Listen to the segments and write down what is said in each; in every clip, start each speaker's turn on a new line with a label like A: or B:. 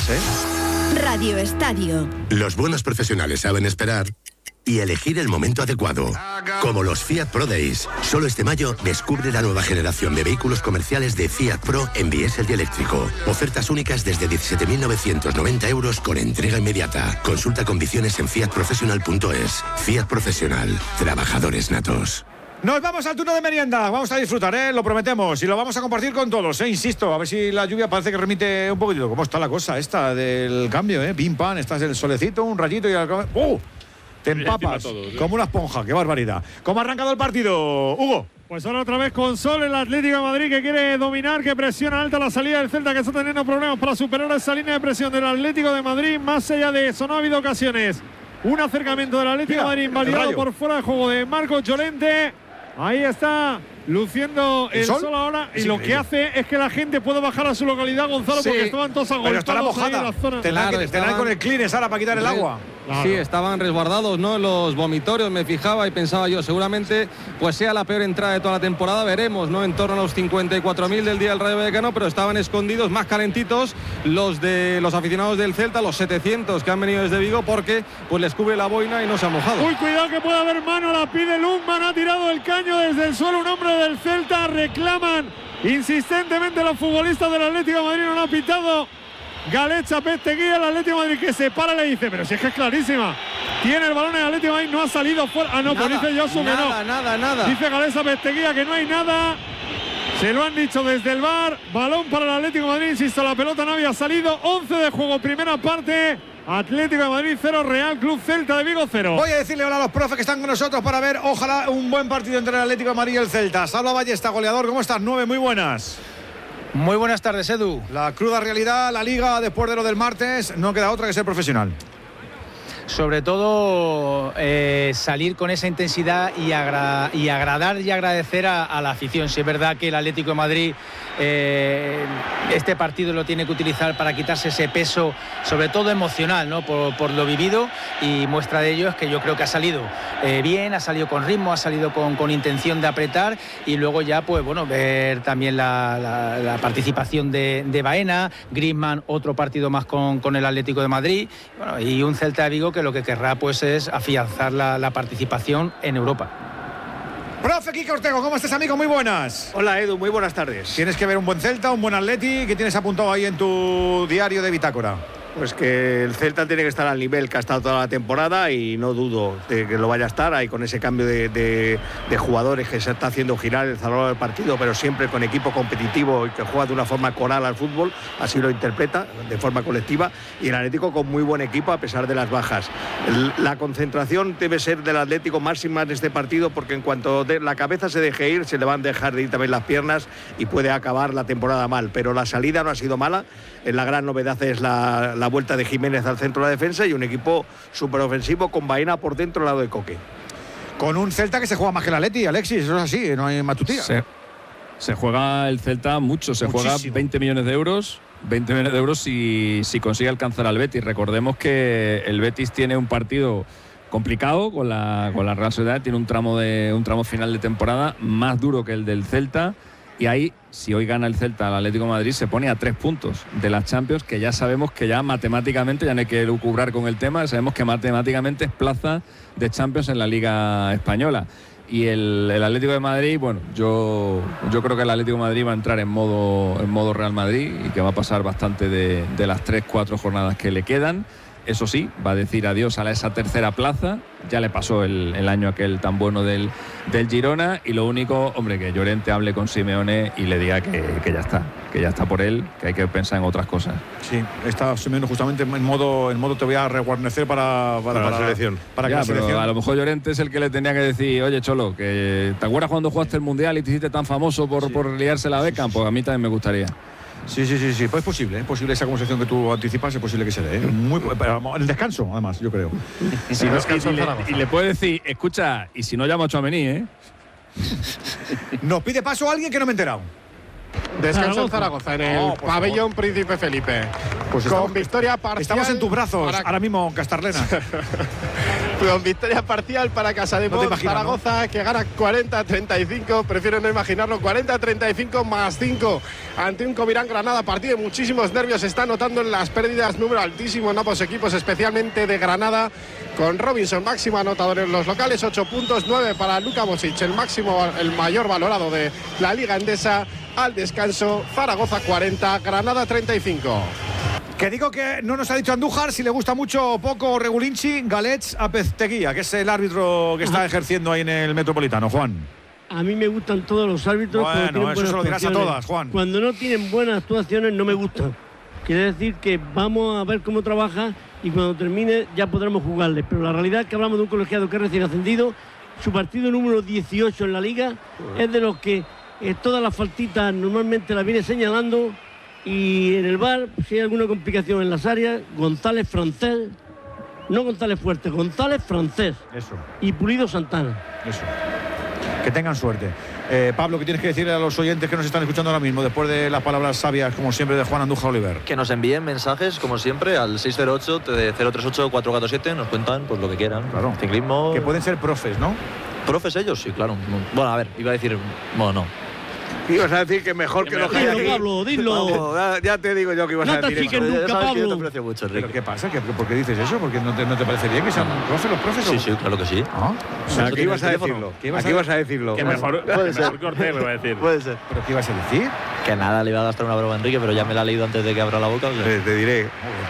A: ¿eh?
B: Radio Estadio.
C: Los buenos profesionales saben esperar y elegir el momento adecuado. Como los Fiat Pro Days. Solo este mayo descubre la nueva generación de vehículos comerciales de Fiat Pro en diésel y eléctrico. Ofertas únicas desde 17.990 euros con entrega inmediata. Consulta condiciones en fiatprofessional.es. Fiat Profesional. Trabajadores natos.
A: Nos vamos al turno de merienda, vamos a disfrutar, lo prometemos, y lo vamos a compartir con todos, insisto, a ver si la lluvia parece que remite un poquitito. ¿Cómo está la cosa esta del cambio, Pim, pam, estás el solecito, un rayito y te empapas como una esponja, qué barbaridad. ¿Cómo ha arrancado el partido, Hugo?
D: Pues ahora otra vez con Sol el Atlético de Madrid, que quiere dominar, que presiona alta la salida del Celta, que está teniendo problemas para superar esa línea de presión del Atlético de Madrid. Más allá de eso no ha habido ocasiones. Un acercamiento del Atlético de Madrid invalidado por fuera de juego de Marcos Llorente. Ahí está luciendo el sol ahora, y lo que hace es que la gente pueda bajar a su localidad, Gonzalo, porque estaban todos agolpados.
A: Pero está mojada.
D: En la zona.
A: Tendrán con el Kleenex ahora para quitar el agua.
E: Claro. Sí, estaban resguardados, ¿no? En los vomitorios, me fijaba y pensaba yo, seguramente pues sea la peor entrada de toda la temporada, veremos, ¿no? En torno a los 54.000 del día del Rayo Vallecano, pero estaban escondidos, más calentitos los de los aficionados del Celta, los 700 que han venido desde Vigo, porque pues les cubre la boina y no se ha mojado.
D: Uy, cuidado que puede haber mano, la pide Lundman, ha tirado el caño desde el suelo, un hombre del Celta, reclaman insistentemente los futbolistas del Atlético de Madrid, no lo ha pitado Galecha Pesteguía, el Atlético de Madrid, que se para, le dice, pero si es que es clarísima, tiene el balón el Atlético de Madrid, no ha salido fuera, pues dice Josu que no,
E: nada,
D: dice Galecha Pesteguía que no hay nada, se lo han dicho desde el VAR, balón para el Atlético de Madrid, insisto, la pelota no había salido, 11 de juego, primera parte, Atlético de Madrid 0, Real Club Celta de Vigo 0.
A: Voy a decirle hola a los profes que están con nosotros para ver, ojalá, un buen partido entre el Atlético de Madrid y el Celta. Salva Ballesta, goleador, ¿cómo estás? 9, muy buenas.
F: Muy buenas tardes, Edu.
A: La cruda realidad, la Liga, después de lo del martes, no queda otra que ser profesional.
F: Sobre todo salir con esa intensidad y agradar y agradecer a la afición. Si es verdad que el Atlético de Madrid este partido lo tiene que utilizar para quitarse ese peso, sobre todo emocional, ¿no? por lo vivido, y muestra de ello es que yo creo que ha salido bien, ha salido con ritmo, ha salido con intención de apretar, y luego ya pues bueno, ver también la participación de Baena, Griezmann, otro partido más con el Atlético de Madrid, bueno, y un Celta de Vigo que lo que querrá pues es afianzar la participación en Europa.
A: Profe Quique Ortego, ¿cómo estás, amigo? Muy buenas.
G: Hola, Edu, muy buenas tardes.
A: Tienes que ver un buen Celta, un buen Atleti. ¿Qué tienes apuntado ahí en tu diario de bitácora?
G: Pues que el Celta tiene que estar al nivel que ha estado toda la temporada, y no dudo de que lo vaya a estar ahí con ese cambio de jugadores que se está haciendo girar el salón del partido, pero siempre con equipo competitivo y que juega de una forma coral al fútbol, así lo interpreta, de forma colectiva, y el Atlético con muy buen equipo a pesar de las bajas. La concentración debe ser del Atlético máxima en este partido, porque en cuanto la cabeza se deje ir, se le van a dejar de ir también las piernas y puede acabar la temporada mal, pero la salida no ha sido mala. La gran novedad es la vuelta de Jiménez al centro de la defensa y un equipo súper ofensivo con Baena por dentro al lado de Coque.
A: Con un Celta que se juega más que el Atleti, Alexis, eso es así, no hay matutía.
H: Se juega el Celta mucho, se juega 20 millones de euros si consigue alcanzar al Betis. Recordemos que el Betis tiene un partido complicado con la Real Sociedad, tiene un tramo final de temporada más duro que el del Celta. Y ahí, si hoy gana el Celta al Atlético de Madrid, se pone a 3 puntos de las Champions, que ya sabemos que ya matemáticamente, ya no hay que lucubrar con el tema, sabemos que matemáticamente es plaza de Champions en la Liga Española. Y el Atlético de Madrid, bueno, yo creo que el Atlético de Madrid va a entrar en modo Real Madrid y que va a pasar bastante de las 3-4 jornadas que le quedan. Eso sí, va a decir adiós a esa tercera plaza. Ya le pasó el año aquel tan bueno del Girona, y lo único, hombre, que Llorente hable con Simeone y le diga que ya está por él, que hay que pensar en otras cosas.
A: Sí, está Simeone justamente en modo te voy a reguarnecer para la selección.
H: Pero a lo mejor Llorente es el que le tenía que decir, oye, Cholo, que ¿te acuerdas cuando jugaste el Mundial y te hiciste tan famoso por liarse la beca? Pues a mí también me gustaría.
A: Sí, pues es posible esa conversación que tú anticipas, es posible que se dé, pero el descanso, además, yo creo.
H: Si no, y le puede decir, escucha, y si no llamo a Tchouaméni,
A: Nos pide paso a alguien que no me he enterado.
I: Descanso en Zaragoza, en el pabellón Príncipe Felipe.
A: Pues
I: con victoria parcial.
A: Estamos en tus brazos ahora mismo, Castarlena.
I: Con victoria parcial para Casademont, Zaragoza, ¿no? Que gana 40-35. Prefiero no imaginarlo. 40-35 más 5 ante un Covirán Granada. Partido de muchísimos nervios. Se está notando en las pérdidas. Número altísimo en ambos equipos, especialmente de Granada. Con Robinson, máximo anotador en los locales. 8 puntos, 9 para Luka Bosic, el mayor valorado de la Liga Endesa. Al descanso, Zaragoza 40, Granada 35.
A: Que digo que no nos ha dicho Andújar si le gusta mucho o poco Regulinchi, Galets, Apezteguía, que es el árbitro que está ejerciendo ahí en el Metropolitano, Juan.
J: A mí me gustan todos los árbitros.
A: Bueno, eso se lo dirás a todas, Juan.
J: Cuando no tienen buenas actuaciones no me gustan. Quiere decir que vamos a ver cómo trabaja y cuando termine ya podremos jugarle. Pero la realidad es que hablamos de un colegiado que es recién ascendido. Su partido número 18 en la Liga es de los que todas las faltitas normalmente las viene señalando. Y en el VAR, si hay alguna complicación en las áreas, González Francés, no González Fuerte, González Francés.
A: Eso.
J: Y Pulido Santana.
A: Eso. Que tengan suerte. Pablo, ¿qué tienes que decirle a los oyentes que nos están escuchando ahora mismo, después de las palabras sabias, como siempre, de Juan Andújar Oliver?
K: Que nos envíen mensajes, como siempre, al 608-038-447, nos cuentan pues lo que quieran.
A: Claro.
K: Ciclismo.
A: Que pueden ser profes, ¿no?
K: ¿Profes ellos? Sí, claro. Bueno, a ver, iba a decir... Bueno, no.
G: Ibas a decir que mejor que los que hay aquí.
J: Pablo, dilo.
G: Ya te digo yo que ibas a decir eso.
J: Nunca, Pablo.
K: Yo te aprecio mucho, Enrique.
A: ¿Pero qué pasa? ¿Por qué dices eso? ¿Porque no te parece bien que sean profes los profes?
K: Sí, sí, claro que sí.
A: ¿Ah?
G: O sea, ¿qué ibas a decirlo? ¿Qué ibas a decirlo?
L: Que mejor Cortés lo va a decir.
K: Puede ser.
A: ¿Pero qué ibas a decir?
K: Que nada, le iba a gastar una broma a Enrique, pero ya me la ha leído antes de que abra la boca. O sea.
G: Te diré.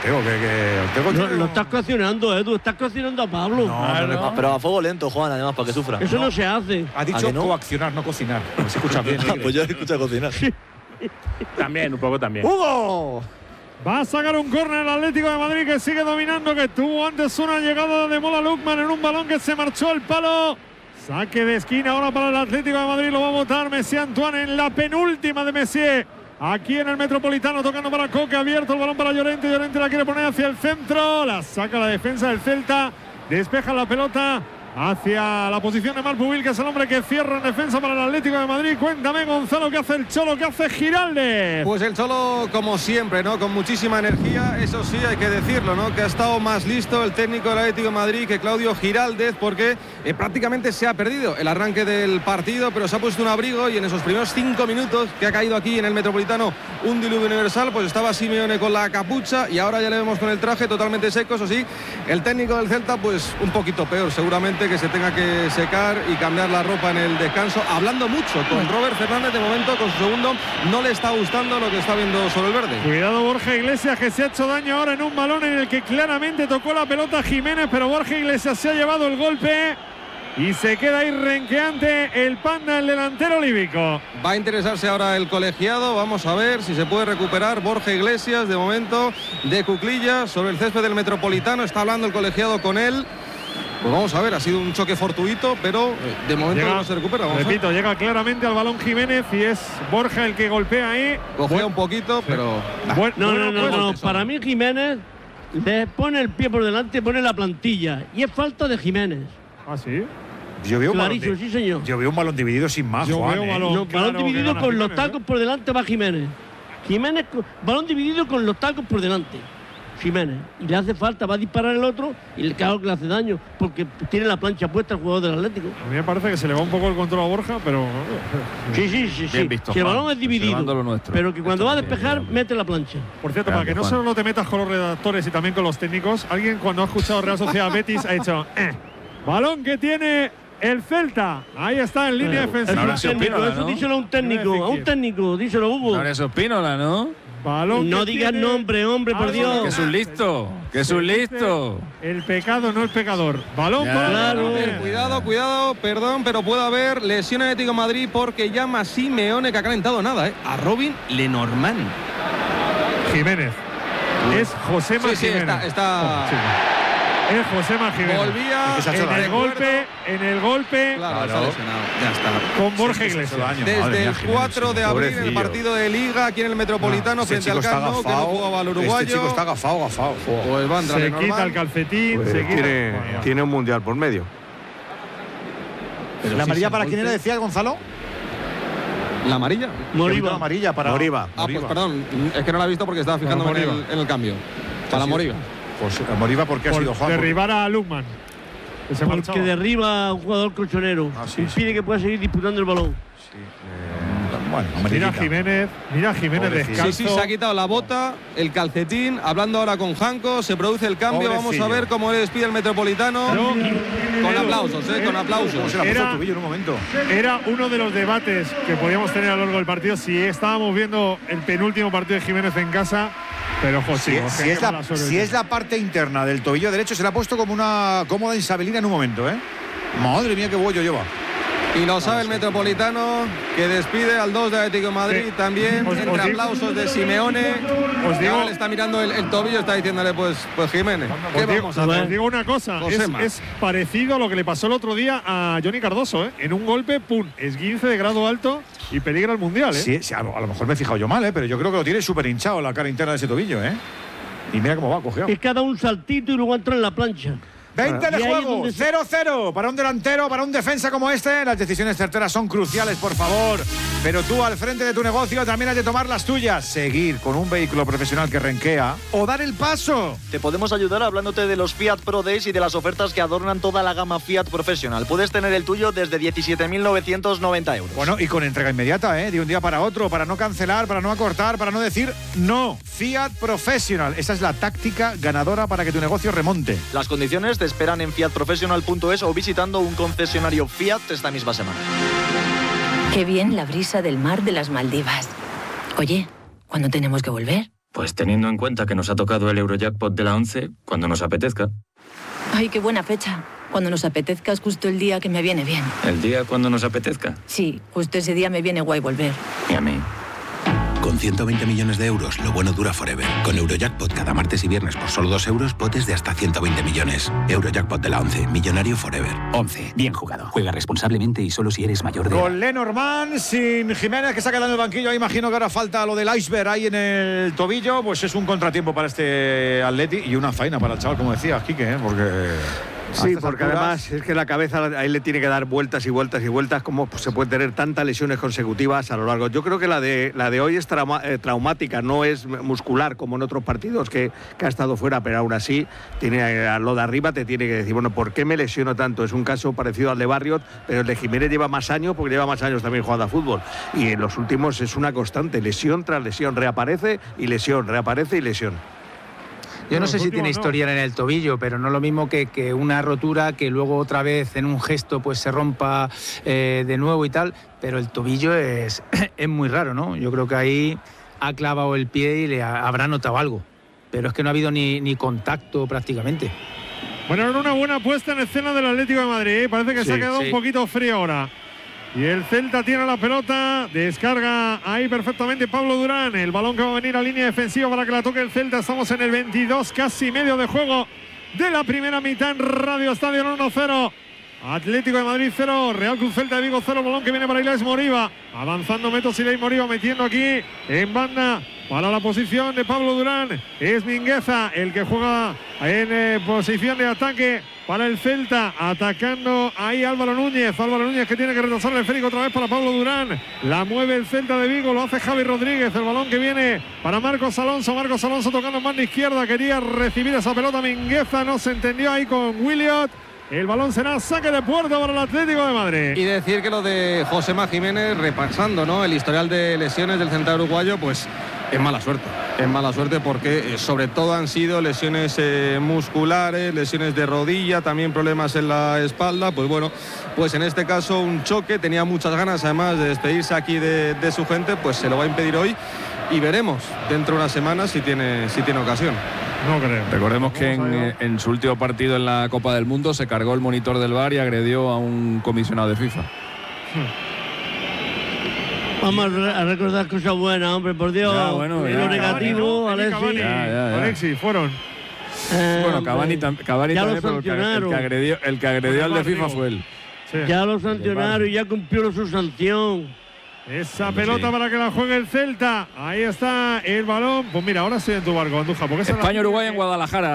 J: Lo estás coaccionando, Edu. Estás coaccionando a Pablo.
K: No. Pero a fuego lento, Juan, además, para que sufra.
J: Eso no se hace.
A: Ha dicho coaccionar, no cocinar. Se escucha bien.
K: Pues yo escucho cocinar.
L: También, un poco también.
G: ¡Hugo!
D: Va a sacar un córner el Atlético de Madrid, que sigue dominando, que tuvo antes una llegada de Mola Lukman en un balón que se marchó al palo. Saque de esquina ahora para el Atlético de Madrid, lo va a votar Messier Antoine en la penúltima de Messier. Aquí en el Metropolitano, tocando para Coque, abierto el balón para Llorente. Llorente la quiere poner hacia el centro, la saca la defensa del Celta, despeja la pelota hacia la posición de Marpubil, que es el hombre que cierra en defensa para el Atlético de Madrid. Cuéntame, Gonzalo, ¿qué hace el Cholo? ¿Qué hace Giraldez?
E: Pues el Cholo, como siempre, ¿no? Con muchísima energía, eso sí, hay que decirlo, ¿no? Que ha estado más listo el técnico del Atlético de Madrid que Claudio Giraldez, porque prácticamente se ha perdido el arranque del partido, pero se ha puesto un abrigo y en esos primeros 5 minutos que ha caído aquí en el Metropolitano un diluvio universal, pues estaba Simeone con la capucha y ahora ya le vemos con el traje totalmente seco. Eso sí, el técnico del Celta, pues un poquito peor, seguramente, que se tenga que secar y cambiar la ropa en el descanso, hablando mucho con Robert Fernández. De momento, con su segundo, no le está gustando lo que está viendo sobre el verde.
D: Cuidado Borja Iglesias, que se ha hecho daño ahora en un balón en el que claramente tocó la pelota Jiménez, pero Borja Iglesias se ha llevado el golpe y se queda ahí renqueante el Panda, el delantero líbico.
E: Va a interesarse ahora el colegiado, vamos a ver si se puede recuperar Borja Iglesias, de momento, de cuclillas sobre el césped del Metropolitano. Está hablando el colegiado con él. Pues vamos a ver, ha sido un choque fortuito, pero de momento no se recupera.
D: Repito, llega claramente al balón Jiménez y es Borja el que golpea ahí.
E: Cogea un poquito, pero...
J: No. Para mí Jiménez le pone el pie por delante, pone la plantilla. Y es falta de Jiménez.
D: ¿Ah, sí?
A: Yo veo
J: clarísimo, sí, señor.
A: Yo veo un balón dividido sin más, Juan.
J: Balón dividido con los tacos por delante va Jiménez. Balón dividido con los tacos por delante. Jiménez, y le hace falta, va a disparar el otro y claro que le hace daño porque tiene la plancha puesta el jugador del Atlético.
D: A mí me parece que se le va un poco el control a Borja, pero...
J: Sí.
H: Bien visto,
J: si el balón es dividido, pero que cuando va a despejar mete la plancha.
D: Por cierto, para que no solo te metas con los redactores y también con los técnicos, alguien cuando ha escuchado Real Sociedad Betis ha dicho balón que tiene el Celta. Ahí está en línea defensiva.
J: Eso díselo a un técnico, díselo, Hugo.
H: Lorenzo Espínola, ¿no?
J: Balón no digas nombre, hombre, por Dios.
H: Que es un listo,
D: El pecado no es pecador. Balón
E: claro. Cuidado, perdón, pero puede haber lesión en Atlético de Madrid porque llama a Simeone, que ha calentado nada, a Robin Lenormand.
D: Jiménez. Es Josema Jiménez.
E: Está...
D: Es Josema Jiménez.
E: Volvía
D: en el golpe.
E: Claro, está lesionado. Ya está.
D: Con Borja Iglesias.
E: Desde el 4 de abril en el partido de Liga aquí en el Metropolitano frente al Camp Nou, que no jugaba al uruguayo.
A: Este chico está agafado.
E: Pues va a entrar
D: se quita el calcetín.
G: Tiene un mundial por medio.
A: ¿La amarilla para quién era, decía Gonzalo?
E: ¿La amarilla?
J: Moriba.
A: Amarilla para
G: Moriba.
E: Pues perdón, es que no la he visto porque estaba fijándome en el cambio. Para Moriba.
A: Pues Moriba, ¿por qué ha sido Juan?
D: Derribar a Lukman.
J: Porque derriba a un jugador colchonero. Impide que pueda seguir disputando el balón.
A: Bueno,
D: mira Jiménez descalzo.
E: Sí, se ha quitado la bota, el calcetín, hablando ahora con Janko, se produce el cambio,
A: Pobrecillo.
E: vamos a ver cómo le despide el Metropolitano. Con aplausos, con aplausos.
D: Era uno de los debates que podíamos tener a lo largo del partido si estábamos viendo el penúltimo partido de Jiménez en casa. Pero José,
A: si es la parte interna del tobillo derecho, se le ha puesto como una cómoda Isabelina en un momento, ¿eh? Madre mía, qué bollo lleva.
E: Y lo sabe el Metropolitano, que despide al 2 de Atlético de Madrid también, entre aplausos de Simeone. Le está mirando el tobillo, está diciéndole, pues Jiménez, ¿qué vamos a hacer?
D: Os digo una cosa, es parecido a lo que le pasó el otro día a Johnny Cardoso, ¿eh? En un golpe, pum, esguince de grado alto y peligra el Mundial, ¿eh?
A: Sí, a lo mejor me he fijado yo mal, ¿eh? Pero yo creo que lo tiene súper hinchado la cara interna de ese tobillo, ¿eh? Y mira cómo va, cogido.
J: Es que ha dado un saltito y luego entra en la plancha.
A: 20 de juego, 0-0 para un delantero, para un defensa como este. Las decisiones certeras son cruciales, por favor. Pero tú, al frente de tu negocio, también has de tomar las tuyas. Seguir con un vehículo profesional que renquea o dar el paso.
K: Te podemos ayudar hablándote de los Fiat Pro Days y de las ofertas que adornan toda la gama Fiat Professional. Puedes tener el tuyo desde 17.990 euros.
A: Bueno, y con entrega inmediata, de un día para otro, para no cancelar, para no acortar, para no decir no. Fiat Professional. Esa es la táctica ganadora para que tu negocio remonte.
K: Las condiciones te esperan en fiatprofessional.es o visitando un concesionario Fiat esta misma semana.
M: Qué bien la brisa del mar de las Maldivas. Oye, ¿cuándo tenemos que volver?
N: Pues teniendo en cuenta que nos ha tocado el Eurojackpot de la 11, cuando nos apetezca.
M: Ay, qué buena fecha. Cuando nos apetezca es justo el día que me viene bien.
N: ¿El día cuando nos apetezca?
M: Sí, justo ese día me viene guay volver.
N: Y a mí.
C: Con 120 millones de euros, lo bueno dura forever. Con Eurojackpot cada martes y viernes por solo 2 euros, potes de hasta 120 millones. Eurojackpot de la 11, millonario forever.
O: 11, bien jugado. Juega responsablemente y solo si eres mayor de edad.
A: Con Lenormand, sin Jiménez, que se ha quedado en el banquillo. Imagino que ahora falta lo del iceberg ahí en el tobillo. Pues es un contratiempo para este Atleti y una faena para el chaval, como decía Quique, porque...
G: Sí, porque además es que la cabeza a él le tiene que dar vueltas y vueltas y vueltas. ¿Cómo se puede tener tantas lesiones consecutivas a lo largo? Yo creo que la de hoy es traumática, no es muscular como en otros partidos que ha estado fuera, pero aún así tiene a lo de arriba te tiene que decir, bueno, ¿por qué me lesiono tanto? Es un caso parecido al de Barrios, pero el de Jiménez lleva más años porque lleva más años también jugando a fútbol. Y en los últimos es una constante, lesión tras lesión, reaparece y lesión, reaparece y lesión.
F: Yo no sé si tiene historial en el tobillo, pero no lo mismo que una rotura que luego otra vez en un gesto pues se rompa de nuevo y tal, pero el tobillo es muy raro, ¿no? Yo creo que ahí ha clavado el pie y le habrá notado algo, pero es que no ha habido ni contacto prácticamente.
D: Bueno, era una buena puesta en escena del Atlético de Madrid, parece que se ha quedado un poquito frío ahora. Y el Celta tiene la pelota, descarga ahí perfectamente Pablo Durán, el balón que va a venir a línea defensiva para que la toque el Celta. Estamos en el 22, casi medio de juego de la primera mitad en Radio Estadio 1-0. Atlético de Madrid 0, Real Cruz Celta de Vigo 0, balón que viene para Ilaix Moriba, avanzando Meto Silei Moriba, metiendo aquí en banda para la posición de Pablo Durán. Es Mingueza el que juega en posición de ataque para el Celta, atacando ahí Álvaro Núñez que tiene que retrasar el esférico otra vez para Pablo Durán, la mueve el Celta de Vigo, lo hace Javi Rodríguez, el balón que viene para Marcos Alonso tocando en banda izquierda, quería recibir esa pelota Mingueza, no se entendió ahí con Williot. El balón será saque de puerta para el Atlético de Madrid.
E: Y decir que lo de Josema Jiménez, repasando, ¿no?, el historial de lesiones del central uruguayo, pues es mala suerte. Es mala suerte porque sobre todo han sido lesiones musculares, lesiones de rodilla, también problemas en la espalda. Pues bueno, pues en este caso un choque, tenía muchas ganas además de despedirse aquí de su gente, pues se lo va a impedir hoy y veremos dentro de una semana si tiene ocasión.
D: No creo.
H: Recordemos que en su último partido en la Copa del Mundo se cargó el monitor del VAR y agredió a un comisionado de FIFA.
J: Vamos a recordar cosas buenas, hombre, por Dios.
H: Ya, bueno,
J: lo negativo, Alexis.
D: Alexis, fueron.
H: Bueno, Cavani también, pero el que agredió al de FIFA fue él.
J: Sí. Ya lo sancionaron y ya cumplió su sanción.
D: Esa pelota para que la juegue el Celta. Ahí está el balón. Pues mira, ahora estoy en tu barco, Andújar.
H: España-Uruguay en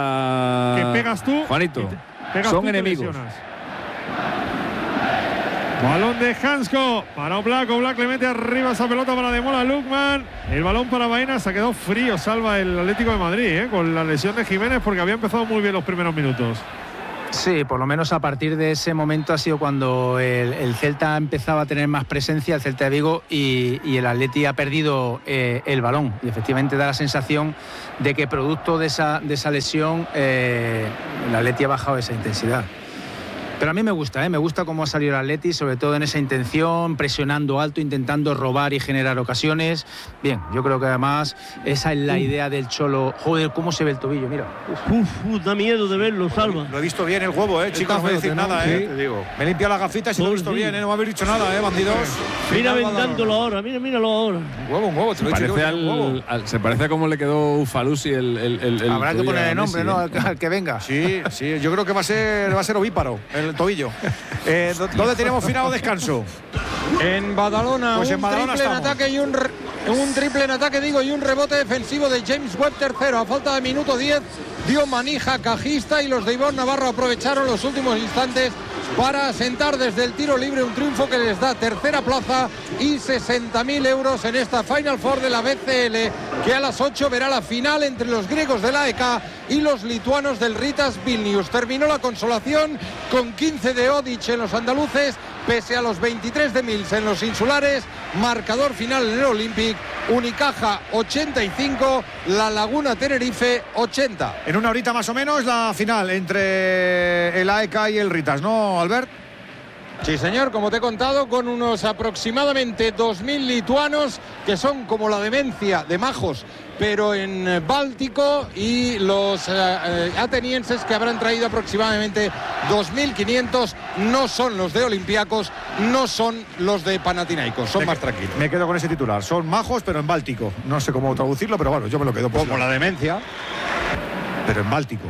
H: Guadalajara.
D: Que pegas tú.
H: Juanito, son enemigos.
D: Balón de Hansko para Oblak. Oblak le mete arriba esa pelota para Demola Lookman. El balón para Baena. Se ha quedado frío. Salva el Atlético de Madrid con la lesión de Jiménez, porque había empezado muy bien los primeros minutos.
F: Sí, por lo menos a partir de ese momento ha sido cuando el Celta empezaba a tener más presencia, el Celta de Vigo, y el Atleti ha perdido el balón. Y efectivamente da la sensación de que producto de esa lesión el Atleti ha bajado esa intensidad. Pero a mí me gusta cómo ha salido el Atleti, sobre todo en esa intención, presionando alto, intentando robar y generar ocasiones. Bien, yo creo que además esa es la idea del Cholo. Joder, cómo se ve el tobillo, mira.
J: Da miedo de verlo, Salva.
A: Lo he visto bien el huevo, chicos, no voy a decir nada, te digo. Me he limpiado las gafitas y lo he visto bien, no me habéis dicho nada, bandidos.
J: Mira vendándolo ahora, míralo ahora.
A: Un huevo,
H: se parece a cómo le quedó Ufalusi el
F: Habrá que poner el nombre, ¿no? Al que venga.
A: Sí, yo creo que va a ser ovíparo el tobillo. ¿Dónde tenemos final o descanso?
P: En Badalona,
A: pues
P: un triple en ataque y un triple en ataque, y un rebote defensivo de James Webb tercero. A falta de minuto 10 dio manija cajista y los de Ivonne Navarro aprovecharon los últimos instantes para asentar desde el tiro libre un triunfo que les da tercera plaza y 60.000 euros en esta Final Four de la BCL, que a las 8 verá la final entre los griegos del AEK y los lituanos del Ritas Vilnius. Terminó la consolación con 15 de Odic en los andaluces, pese a los 23 de Mills en los insulares. Marcador final en el Olympic: Unicaja 85, La Laguna Tenerife 80.
A: En una horita más o menos la final entre el AEK y el Ritas, ¿no, Albert?
P: Sí, señor, como te he contado, con unos aproximadamente 2.000 lituanos, que son como la demencia de majos, pero en Báltico, y los atenienses, que habrán traído aproximadamente 2.500. No son los de Olympiacos, no son los de Panathinaikos, son más tranquilos.
A: Me quedo con ese titular, son majos pero en Báltico. No sé cómo traducirlo, pero bueno, yo me lo quedo.
G: Como la demencia.
A: Pero en Báltico.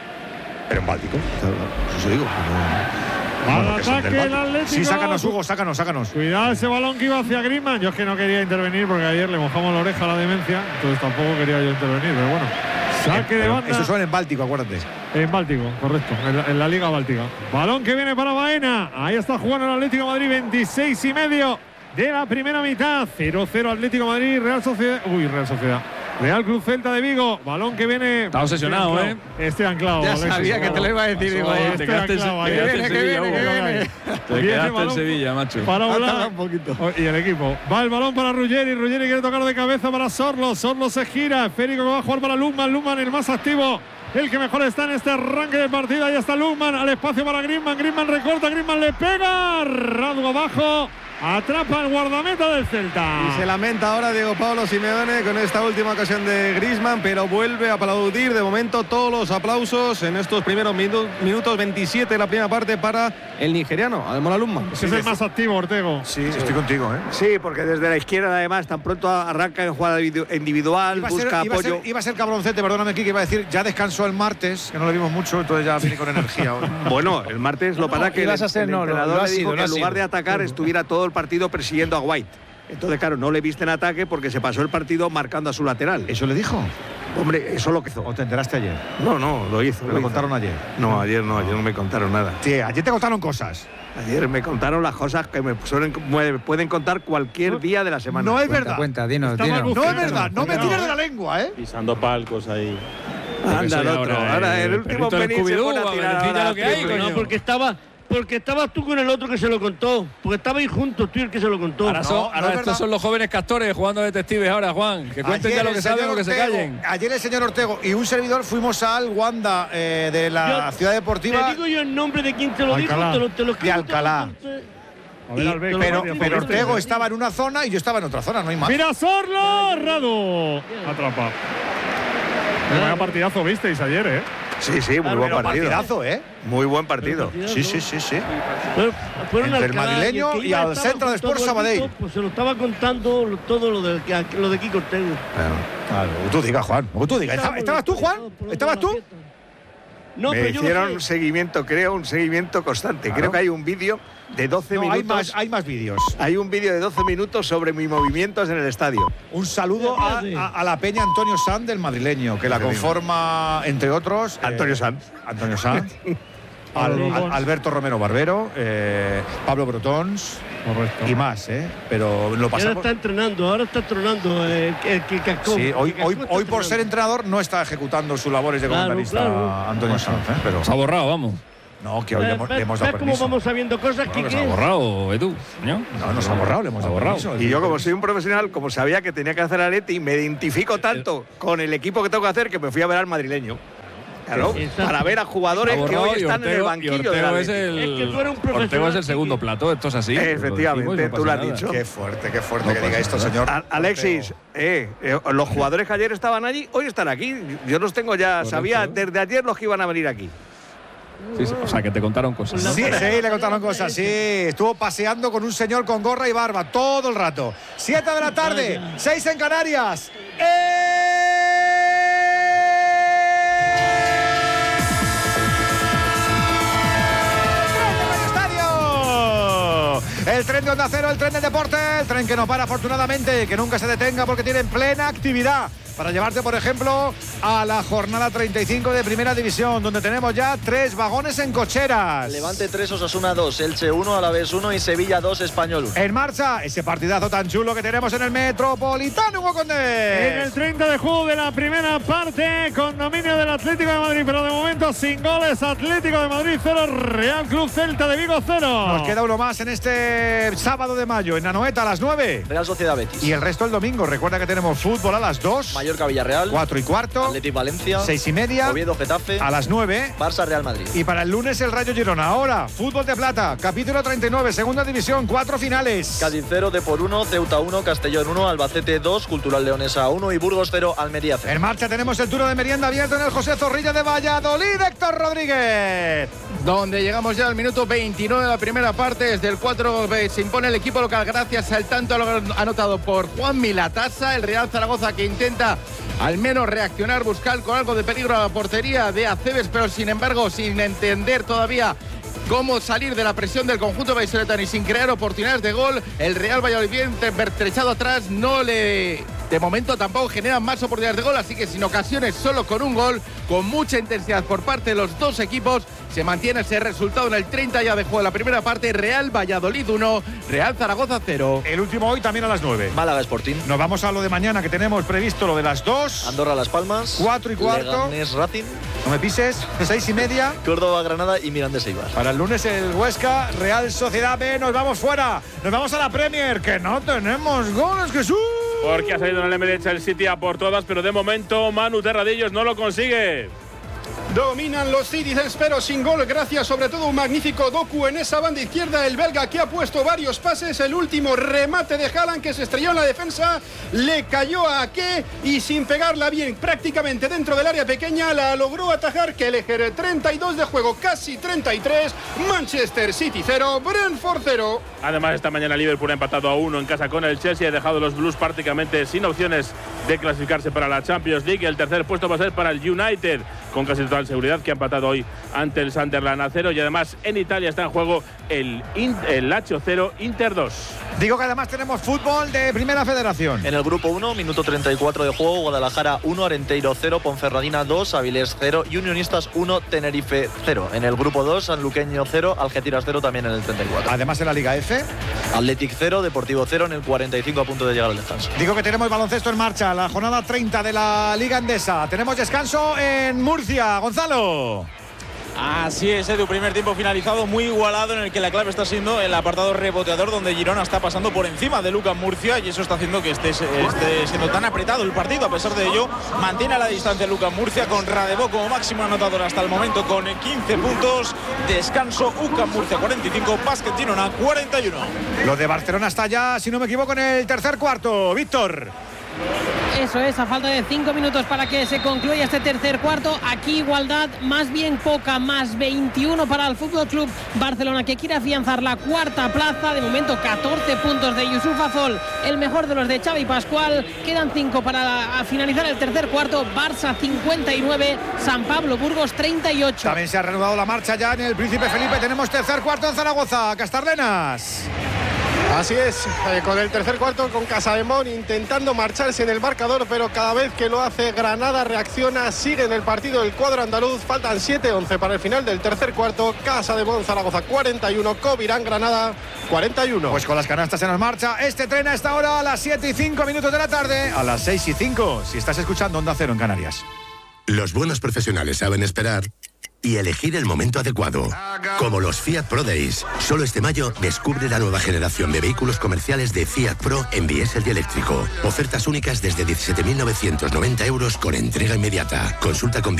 A: Eso digo.
D: Al ataque el Atlético.
A: Sí, sácanos, Hugo, sácanos.
D: Cuidado ese balón que iba hacia Griezmann. Yo es que no quería intervenir porque ayer le mojamos la oreja a la demencia, entonces tampoco quería yo intervenir, pero bueno. Saque de banda.
A: Eso suena en Báltico, acuérdate.
D: En Báltico, correcto, en la Liga Báltica. Balón que viene para Baena. Ahí está jugando el Atlético de Madrid, 26,5 de la primera mitad. 0-0 Atlético de Madrid, Real Sociedad. Real Club Celta de Vigo, balón que viene.
H: Está obsesionado,
D: Estoy anclado.
P: Ya sabía que te lo iba a decir.
H: Te quedaste en Sevilla, macho.
D: Para volar un poquito. Y el equipo. Va el balón para Ruggeri. Ruggeri quiere tocar de cabeza para Sorlo. Sorlo se gira. Esférico que va a jugar para Lukman. Lukman el más activo, el que mejor está en este arranque de partida. Ahí está Lukman. Al espacio para Griezmann. Griezmann recorta. Griezmann le pega. Radu abajo. Atrapa el guardameta del Celta.
E: Y se lamenta ahora Diego Pablo Simeone con esta última ocasión de Griezmann, pero vuelve a aplaudir de momento todos los aplausos en estos primeros minutos 27 de la primera parte para el nigeriano, Ademola Lookman.
D: Es el más activo, Ortego.
A: Sí, estoy contigo,
G: Sí, porque desde la izquierda además tan pronto arranca en jugada individual, busca apoyo.
A: Iba a ser cabroncete, perdóname, Kiki, iba a decir, ya descansó el martes, que no le vimos mucho, entonces ya viene con energía hoy.
G: Bueno, el martes lo para que el entrenador le dijo que en lugar de atacar estuviera todo el partido persiguiendo a White. Entonces, claro, no le viste en ataque porque se pasó el partido marcando a su lateral.
A: ¿Eso le dijo?
G: Hombre, eso lo que hizo.
A: ¿O te enteraste ayer?
G: No, lo hizo.
A: ¿Me lo contaron ayer?
G: No, ayer no me contaron nada.
A: Sí, ayer te contaron cosas.
G: Ayer me contaron las cosas que me pueden contar cualquier día de la semana.
A: No es verdad.
F: Dinos.
A: No es verdad, no me tires de la lengua,
L: Pisando palcos ahí.
G: Anda, el otro. Ahora el último penny se pone a tirar.
J: No, porque estabas tú con el otro que se lo contó. Porque estabais juntos, tú y el que se lo contó.
H: Ahora estos son los jóvenes castores jugando detectives ahora, Juan. Que cuenten ya lo que saben o que se callen.
A: Ayer el señor Ortego y un servidor fuimos al Wanda de la Ciudad Deportiva.
J: Te digo yo el nombre de quien te lo dijo, te lo escribo.
A: De Alcalá. Pero Ortego estaba en una zona y yo estaba en otra zona, no hay más.
D: ¡Mira Sorlo! Radu. Atrapa. Vaya partidazo visteis ayer,
G: Sí, muy buen partido.
A: Partidazo,
G: Muy buen partido.
A: Sí. Entre el madrileño y al Centro de Sport Sabadell.
J: Pues se lo estaba contando todo lo de Kiko Ortego.
A: Claro, tú digas, Juan. Tú digas. ¿Estabas tú, Juan? ¿Estabas tú?
J: No,
G: me hicieron un seguimiento constante. Creo que hay un vídeo de 12 minutos.
A: Hay más vídeos.
G: Hay un vídeo de 12 minutos sobre mis movimientos en el estadio.
A: Un saludo a la peña Antonio Sanz del madrileño, que la conforma, entre otros,
G: Antonio Sanz.
A: Alberto Romero Barbero, Pablo Brotons.
D: Correcto.
A: Y más, pero lo pasamos.
J: Ahora está entrenando el Cascón.
A: Sí, hoy por ser entrenador no está ejecutando sus labores de comentarista Antonio Sanz, pero
H: se ha borrado, vamos.
A: No, que hoy le hemos dado permiso.
J: ¿Cómo vamos sabiendo cosas?
H: Que se ha borrado, Edu.
A: No, nos ha borrado, le hemos dado permiso.
G: Y yo, como soy un profesional, como sabía que tenía que hacer Atleti, me identifico tanto con el equipo que tengo que hacer que me fui a ver al madrileño. Claro, para ver a jugadores que hoy están en el banquillo de la
H: Ortego es el segundo plato, esto es así.
G: Efectivamente, tú lo has dicho.
A: Qué fuerte que diga esto, señor.
G: Alexis, los jugadores que ayer estaban allí, hoy están aquí. Yo los tengo ya, sabía desde ayer los que iban a venir aquí.
H: Sí, o sea, que te contaron cosas, ¿no?
A: Sí, le contaron cosas, sí. Estuvo paseando con un señor con gorra y barba todo el rato. 7 de la tarde, 6 en Canarias. El tren de Onda Cero, el tren del deporte, el tren que no para afortunadamente, que nunca se detenga porque tiene plena actividad para llevarte, por ejemplo, a la jornada 35 de Primera División, donde tenemos ya 3 vagones en cocheras.
K: Levante 3, Osasuna 2, Elche 1, Alavés 1 y Sevilla 2, Español 1.
A: En marcha, ese partidazo tan chulo que tenemos en el Metropolitano, Hugo Condés.
D: En el 30 de juego de la primera parte, con dominio del Atlético de Madrid, pero de momento sin goles. Atlético de Madrid 0, Real Club Celta de Vigo 0.
A: Nos queda uno más en este sábado de mayo, en Anoeta a las 9.
K: Real Sociedad Betis.
A: Y el resto el domingo. Recuerda que tenemos fútbol a las 2.
K: Mallorca Villarreal.
A: 4:15.
K: Athletic Valencia.
A: 6:30.
K: Oviedo Getafe.
A: A las 9.
K: Barça Real Madrid.
A: Y para el lunes el Rayo Girona. Ahora, fútbol de plata, capítulo 39, segunda división, 4 finales.
K: Cádiz 0, Depor 1, Ceuta 1, Castellón 1, Albacete 2, Cultural Leonesa 1 y Burgos 0, Almería 0.
A: En marcha tenemos el turno de merienda abierto en el José Zorrilla de Valladolid. Héctor Rodríguez.
Q: Donde llegamos ya al minuto 29 de la primera parte. Desde el 4 se impone el equipo local gracias al tanto anotado por Juan Milatasa. El Real Zaragoza que intenta al menos reaccionar, buscar con algo de peligro a la portería de Aceves, pero sin embargo sin entender todavía cómo salir de la presión del conjunto vallisoletano y sin crear oportunidades de gol. El Real Valladolid bien pertrechado atrás, de momento tampoco generan más oportunidades de gol, así que sin ocasiones, solo con un gol, con mucha intensidad por parte de los dos equipos. Se mantiene ese resultado en el 30 ya de juego de la primera parte. Real Valladolid 1, Real Zaragoza 0.
A: El último hoy también a las 9.
K: Málaga Sporting.
A: Nos vamos a lo de mañana, que tenemos previsto lo de las 2.
K: Andorra Las Palmas.
A: 4:15.
K: Leganés Racing.
A: No me pises. 6:30.
K: Córdoba Granada y Mirandés Eibar.
A: Para el lunes el Huesca, Real Sociedad B. Nos vamos fuera. Nos vamos a la Premier, que no tenemos goles, Jesús.
L: Porque ha salido en el Emirates el City a por todas, pero de momento Manu Terradillos no lo consigue.
R: Dominan los Citizens, pero sin gol, gracias sobre todo a un magnífico Doku en esa banda izquierda, el belga que ha puesto varios pases. El último remate de Haaland, que se estrelló en la defensa, le cayó a Ake y sin pegarla bien, prácticamente dentro del área pequeña, la logró atajar Kelleher. 32 de juego, casi 33. Manchester City 0, Brentford 0.
L: Además, esta mañana Liverpool ha empatado a 1 en casa con el Chelsea, ha dejado a los Blues prácticamente sin opciones de clasificarse para la Champions League. El tercer puesto va a ser para el United, con casi total seguridad, que ha empatado hoy ante el Sunderland a 0. Y además en Italia está en juego el Lazio 0, Inter 2.
A: Digo que además tenemos fútbol de Primera Federación.
K: En el grupo 1, minuto 34 de juego, Guadalajara 1, Arenteiro 0, Ponferradina 2, Avilés 0 y Unionistas 1, Tenerife 0. En el grupo 2, Sanluqueño 0, Algeciras 0 también en el 34.
A: Además en la Liga F,
K: Athletic 0, Deportivo 0 en el 45 a punto de llegar al descanso.
A: Digo que tenemos baloncesto en marcha, la jornada 30 de la Liga Endesa. Tenemos descanso en Murcia. Gonzalo.
S: Así es, Edu, primer tiempo finalizado, muy igualado, en el que la clave está siendo el apartado reboteador, donde Girona está pasando por encima de Lucas Murcia y eso está haciendo que esté siendo tan apretado el partido. A pesar de ello, mantiene a la distancia Lucas Murcia, con Radebó como máximo anotador hasta el momento con 15 puntos. Descanso, UCAM Murcia 45, Básquet Girona 41.
A: Lo de Barcelona está ya, si no me equivoco, en el tercer cuarto. Víctor.
T: Eso es, a falta de 5 minutos para que se concluya este tercer cuarto. Aquí igualdad, más bien poca, más 21 para el FC Barcelona, que quiere afianzar la cuarta plaza. De momento 14 puntos de Yusuf Azol, el mejor de los de Xavi Pascual. Quedan 5 para finalizar el tercer cuarto. Barça 59, San Pablo Burgos 38.
A: También se ha reanudado la marcha ya en el Príncipe Felipe. Tenemos tercer cuarto en Zaragoza. Castarlenas.
I: Así es, con el tercer cuarto, con Casademón intentando marcharse en el marcador, pero cada vez que lo hace Granada reacciona, sigue en el partido el cuadro andaluz. Faltan 7-11 para el final del tercer cuarto. Casademón Zaragoza 41, Covirán Granada 41.
A: Pues con las canastas se nos marcha este tren a esta hora, a las 7:05 de la tarde, a las 6:05, si estás escuchando Onda Cero en Canarias.
C: Los buenos profesionales saben esperar y elegir el momento adecuado. Como los Fiat Pro Days. Solo este mayo descubre la nueva generación de vehículos comerciales de Fiat Pro en diésel y eléctrico. Ofertas únicas desde 17.990 € con entrega inmediata. Consulta con